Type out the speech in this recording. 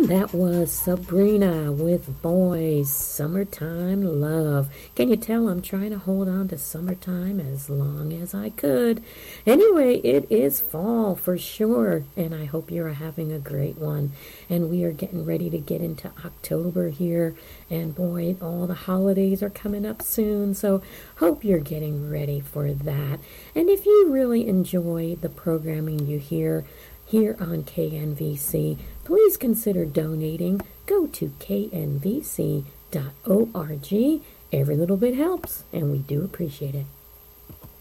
That was Sabrina with Boys Summertime Love. Can you tell I'm trying to hold on to summertime as long as I could? Anyway, it is fall for sure, and I hope you're having a great one. And we are getting ready to get into October here, and boy, all the holidays are coming up soon, so hope you're getting ready for that. And if you really enjoy the programming you hear here on KNVC, please consider donating. Go to knvc.org. Every little bit helps, and we do appreciate it.